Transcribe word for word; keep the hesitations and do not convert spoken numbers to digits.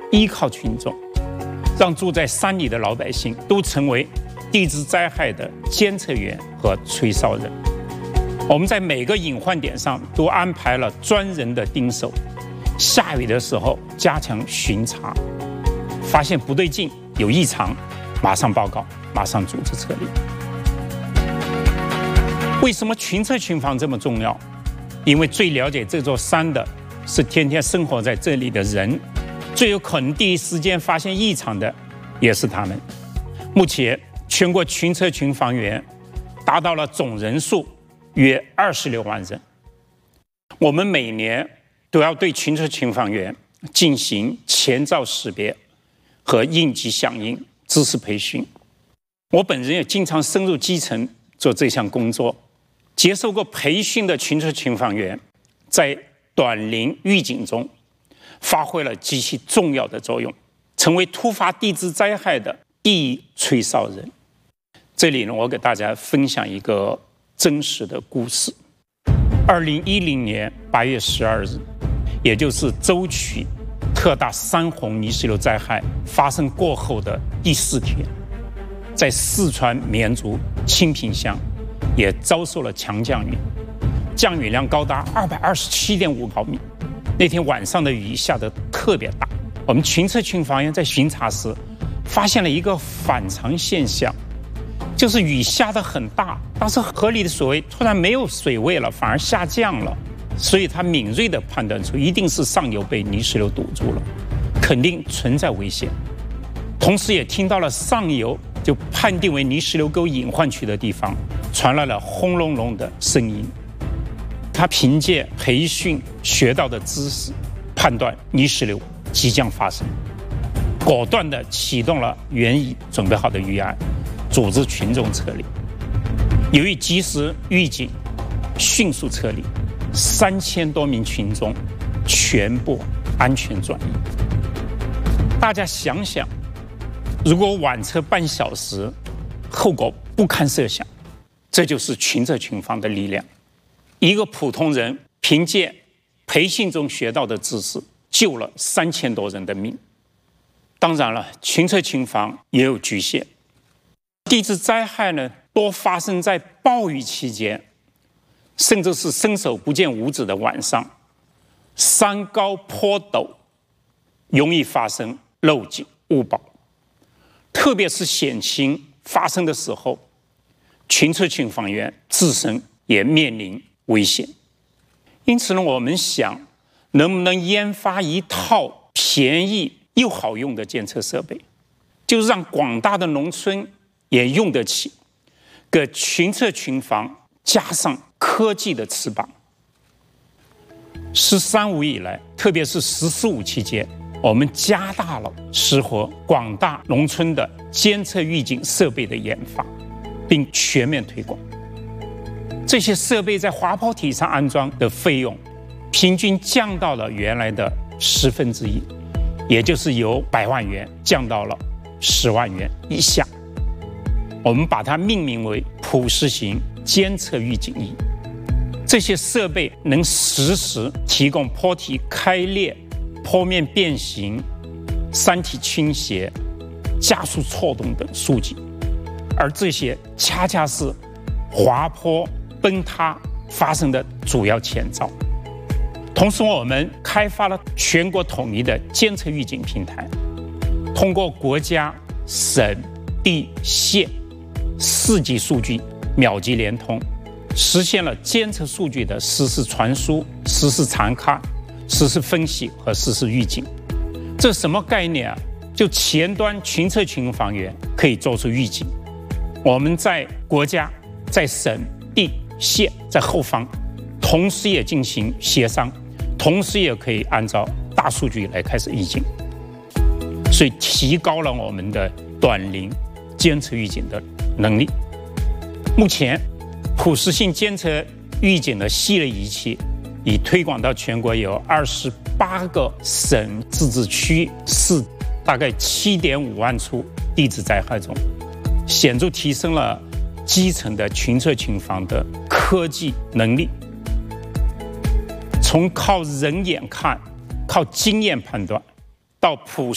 依靠群众，让住在山里的老百姓都成为地质灾害的监测员和吹哨人。我们在每个隐患点上都安排了专人的盯守，下雨的时候加强巡查，发现不对劲有异常，马上报告，马上组织撤离。为什么群测群防这么重要？因为最了解这座山的是天天生活在这里的人，最有可能第一时间发现异常的也是他们。目前全国群测群防员达到了总人数约二十六万人。我们每年都要对群测群防员进行前兆识别和应急响应知识培训。我本人也经常深入基层做这项工作。接受过培训的群测群防员在短临预警中发挥了极其重要的作用，成为突发地质灾害的第一吹哨人。这里呢，我给大家分享一个真实的故事。二零一零年八月十二日，也就是舟曲特大山洪泥石流灾害发生过后的第四天，在四川绵竹清平乡也遭受了强降雨，降雨量高达二百二十七点五毫米。那天晚上的雨下得特别大，我们群测群防员在巡查时发现了一个反常现象，就是雨下得很大，但是河里的水位突然没有水位了，反而下降了。所以他敏锐地判断出一定是上游被泥石流堵住了，肯定存在危险。同时也听到了上游就判定为泥石流沟隐患区的地方传来了轰隆隆的声音。他凭借培训学到的知识，判断泥石流即将发生，果断地启动了原已准备好的预案，组织群众撤离。由于及时预警，迅速撤离，三千多名群众全部安全转移。大家想想，如果晚撤半小时，后果不堪设想。这就是群测群防的力量。一个普通人凭借培训中学到的知识，救了三千多人的命。当然了，群测群防也有局限。地质灾害呢，多发生在暴雨期间，甚至是伸手不见五指的晚上。山高坡陡，容易发生漏井误保。特别是险情发生的时候，群测群防员自身也面临危险。因此呢，我们想能不能研发一套便宜又好用的监测设备，就是让广大的农村也用得起，给群测群防加上科技的翅膀。十三五以来，特别是十四五期间，我们加大了适合广大农村的监测预警设备的研发，并全面推广。这些设备在滑坡体上安装的费用，平均降到了原来的十分之一，也就是由百万元降到了十万元以下。我们把它命名为普适型监测预警仪。这些设备能实时提供坡体开裂、坡面变形、山体倾斜、加速错动等数据，而这些恰恰是滑坡崩塌发生的主要前兆。同时，我们开发了全国统一的监测预警平台，通过国家、省、地、县四级数据秒级联通，实现了监测数据的实时传输、实时查看、实时分析和实时预警。这什么概念啊？就前端群测群防员可以做出预警，我们在国家、在省、地、县在后方，同时也进行协商，同时也可以按照大数据来开始预警，所以提高了我们的短临监测预警的能力。目前普适性监测预警的系列仪器已推广到全国有二十八个省自治区市，大概七点五万处地质灾害中，显著提升了基层的群测群防的科技能力。从靠人眼看、靠经验判断，到普